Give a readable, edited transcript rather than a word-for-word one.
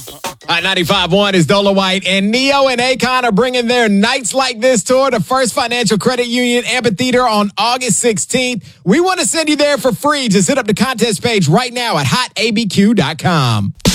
95.1 is Dola White, and Neo and Akon are bringing their Nights Like This tour to First Financial Credit Union Amphitheater on August 16th. We want to send you there for free. Just hit up the contest page right now at hotabq.com.